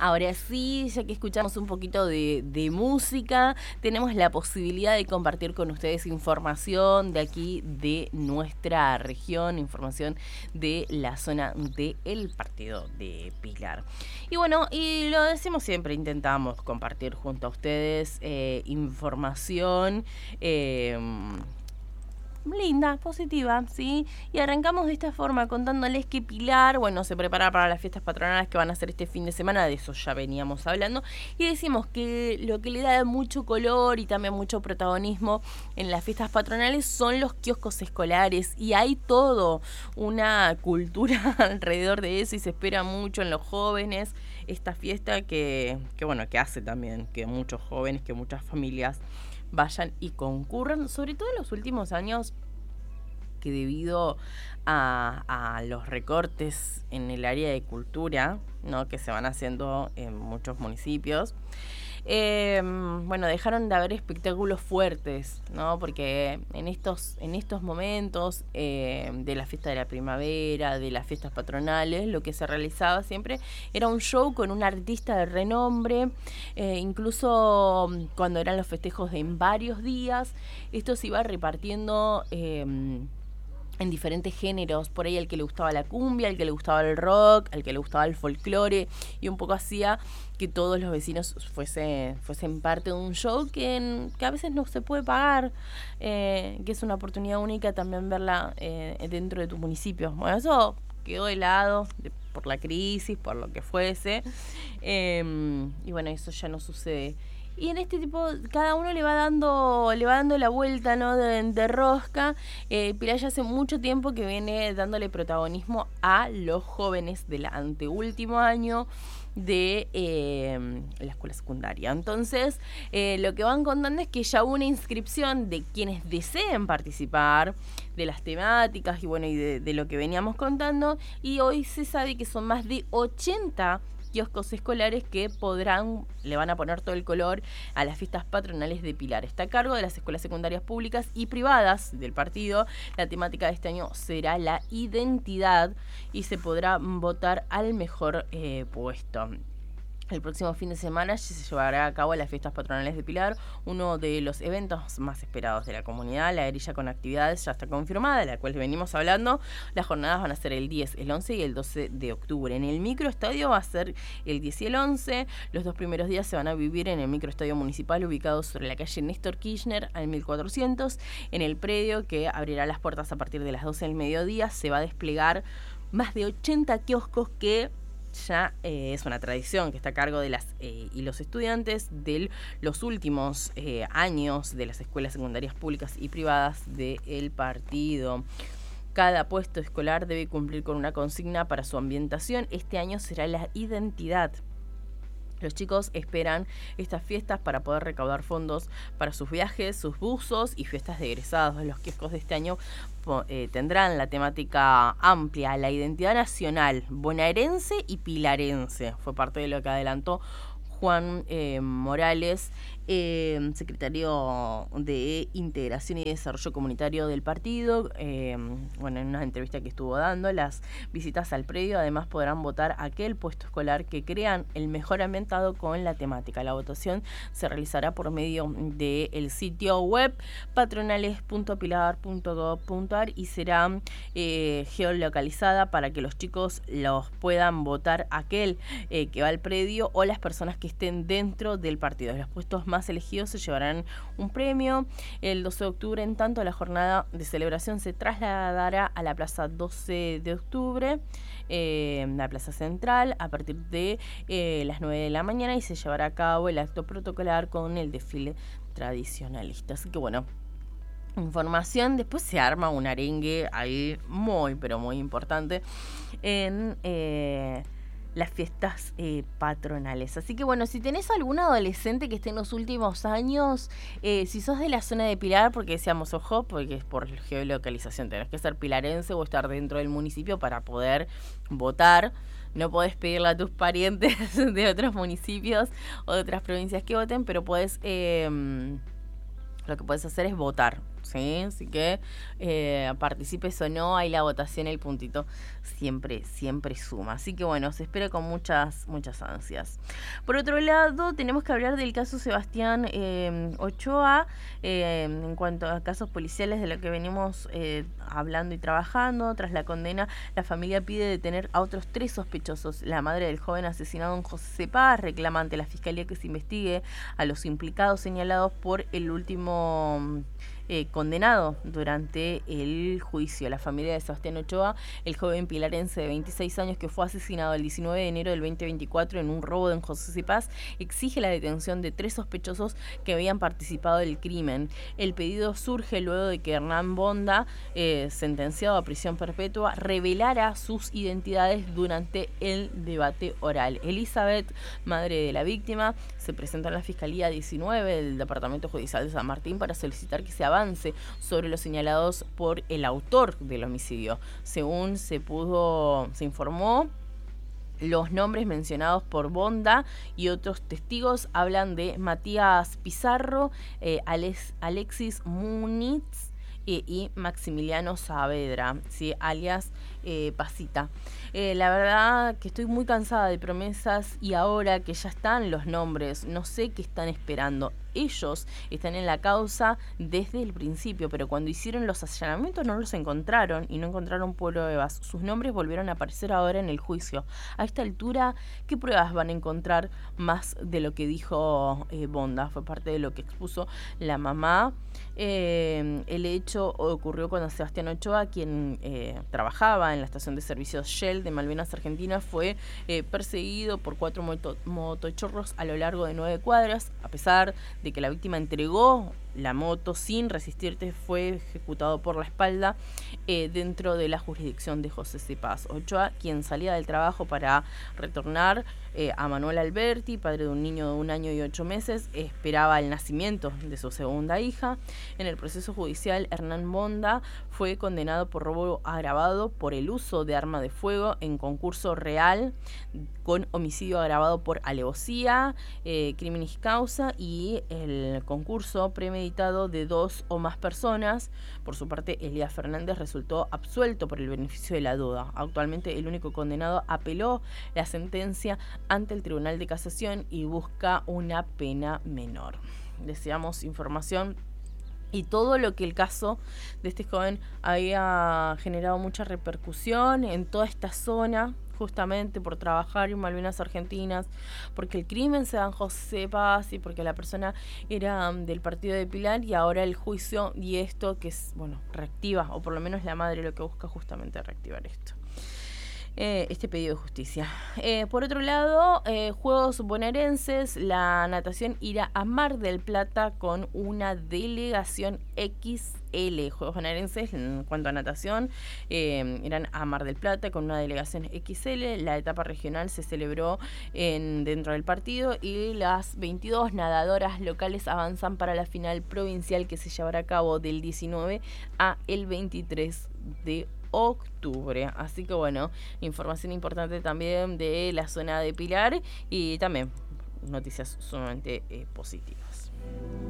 Ahora sí, ya que escuchamos un poquito de música, tenemos la posibilidad de compartir con ustedes información de aquí, de nuestra región, información de la zona del partido de Pilar. Y bueno, y lo decimos siempre, intentamos compartir junto a ustedes información linda, positiva, ¿sí? Y arrancamos de esta forma contándoles que Pilar, bueno, se prepara para las fiestas patronales que van a ser este fin de semana, de eso ya veníamos hablando, y decimos que lo que le da mucho color y también mucho protagonismo en las fiestas patronales son los kioscos escolares, y hay todo una cultura alrededor de eso y se espera mucho en los jóvenes esta fiesta que hace también que muchos jóvenes, que muchas familias vayan y concurran, sobre todo en los últimos años, que debido a los recortes en el área de cultura, ¿no?, que se van haciendo en muchos municipios, dejaron de haber espectáculos fuertes, ¿no? Porque en estos momentos de la fiesta de la primavera, de las fiestas patronales, lo que se realizaba siempre era un show con un artista de renombre, incluso cuando eran los festejos en varios días, esto se iba repartiendo en diferentes géneros, por ahí al que le gustaba la cumbia, al que le gustaba el rock, al que le gustaba el folclore, y un poco hacía que todos los vecinos fuesen parte de un show que a veces no se puede pagar, que es una oportunidad única también verla dentro de tu municipio. Bueno, eso quedó de lado por la crisis, por lo que fuese, y bueno, eso ya no sucede. Y en este tipo, cada uno le va dando la vuelta, ¿no?, de rosca. Pilar ya hace mucho tiempo que viene dándole protagonismo a los jóvenes del anteúltimo año de la escuela secundaria. Entonces, lo que van contando es que ya hubo una inscripción de quienes deseen participar, de las temáticas y bueno, y de lo que veníamos contando, y hoy se sabe que son más de 80 kioscos escolares que le van a poner todo el color a las fiestas patronales de Pilar. Está a cargo de las escuelas secundarias públicas y privadas del partido. La temática de este año será la identidad y se podrá votar al mejor puesto. El próximo fin de semana se llevará a cabo las fiestas patronales de Pilar, uno de los eventos más esperados de la comunidad. La grilla con actividades ya está confirmada, de la cual venimos hablando. Las jornadas van a ser el 10, el 11 y el 12 de octubre. En el microestadio va a ser el 10 y el 11. Los dos primeros días se van a vivir en el microestadio municipal ubicado sobre la calle Néstor Kirchner al 1400. En el predio, que abrirá las puertas a partir de las 12 del mediodía, se va a desplegar más de 80 kioscos que ya es una tradición que está a cargo de las y los estudiantes de los últimos años de las escuelas secundarias públicas y privadas del partido. Cada puesto escolar debe cumplir con una consigna para su ambientación. Este año será la identidad. Los chicos esperan estas fiestas para poder recaudar fondos para sus viajes, sus buzos y fiestas de egresados. Los kioscos de este año tendrán la temática amplia, la identidad nacional, bonaerense y pilarense. Fue parte de lo que adelantó Juan Morales, secretario de Integración y Desarrollo Comunitario del partido. En una entrevista que estuvo dando, las visitas al predio además podrán votar aquel puesto escolar que crean el mejor ambientado con la temática. La votación se realizará por medio del sitio web patronales.pilar.gov.ar y será geolocalizada para que los chicos los puedan votar aquel que va al predio o las personas que estén dentro del partido. Los puestos más elegidos se llevarán un premio. El 12 de octubre, en tanto, la jornada de celebración se trasladará a la Plaza 12 de octubre, la Plaza Central, a partir de las 9 de la mañana, y se llevará a cabo el acto protocolar con el desfile tradicionalista. Así que bueno, información. Después se arma un arengue ahí muy, pero muy importante en las fiestas patronales. Así que bueno, si tenés algún adolescente que esté en los últimos años, si sos de la zona de Pilar, porque decíamos, ojo, porque es por geolocalización, tenés que ser pilarense o estar dentro del municipio para poder votar. No podés pedirle a tus parientes de otros municipios o de otras provincias que voten, pero podés... lo que puedes hacer es votar ¿sí? Así que participes o no, ahí la votación, el puntito siempre suma. Así que bueno, se espera con muchas ansias. Por otro lado, tenemos que hablar del caso Sebastián Ochoa, en cuanto a casos policiales de lo que venimos hablando y trabajando. Tras la condena, la familia pide detener a otros 3 sospechosos. La madre del joven asesinado, don José Paz, reclama ante la fiscalía que se investigue a los implicados señalados por el último condenado durante el juicio. La familia de Sebastián Ochoa, el joven pilarense de 26 años que fue asesinado el 19 de enero del 2024 en un robo en José Paz, exige la detención de 3 sospechosos que habían participado del crimen. El pedido surge luego de que Hernán Bonda, sentenciado a prisión perpetua, revelara sus identidades durante el debate oral. Elizabeth, madre de la víctima, se presentó en la Fiscalía 19 del Departamento Judicial de San Martín para solicitar que se avance sobre los señalados por el autor del homicidio. Según se informó, los nombres mencionados por Bonda y otros testigos hablan de Matías Pizarro, Alexis Muniz y Maximiliano Saavedra, ¿sí? Alias Pasita. La verdad que estoy muy cansada de promesas y ahora que ya están los nombres, no sé qué están esperando. Ellos están en la causa desde el principio, pero cuando hicieron los allanamientos no los encontraron y no encontraron pruebas. Sus nombres volvieron a aparecer ahora en el juicio. A esta altura, ¿qué pruebas van a encontrar más de lo que dijo Bonda? Fue parte de lo que expuso la mamá. El hecho ocurrió cuando Sebastián Ochoa, quien trabajaba en la estación de servicios Shell de Malvinas Argentina, fue perseguido por 4 motochorros a lo largo de 9 cuadras. A pesar de que la víctima entregó la moto sin resistirse, fue ejecutado por la espalda dentro de la jurisdicción de José Paz. Ochoa, quien salía del trabajo para retornar a Manuel Alberti, padre de un niño de 1 año y 8 meses, esperaba el nacimiento de su segunda hija. En el proceso judicial, Hernán Bonda fue condenado por robo agravado por el uso de arma de fuego en concurso real, con homicidio agravado por alevosía, criminis causa y el concurso premeditado de 2 o más personas. Por su parte, Elías Fernández resultó absuelto por el beneficio de la duda. Actualmente, el único condenado apeló la sentencia ante el Tribunal de Casación y busca una pena menor. Deseamos información y todo lo que el caso de este joven había generado mucha repercusión en toda esta zona, justamente por trabajar en Malvinas Argentinas, porque el crimen se da en José Paz y porque la persona era del partido de Pilar, y ahora el juicio y esto que es, reactiva, o por lo menos la madre lo que busca justamente reactivar esto. Este pedido de justicia. Por otro lado, Juegos Bonaerenses, la natación irá a Mar del Plata con una delegación XL. Juegos Bonaerenses, en cuanto a natación, irán a Mar del Plata con una delegación XL. La etapa regional se celebró dentro del partido y las 22 nadadoras locales avanzan para la final provincial que se llevará a cabo del 19 a el 23 de octubre. Así que información importante también de la zona de Pilar y también noticias sumamente positivas.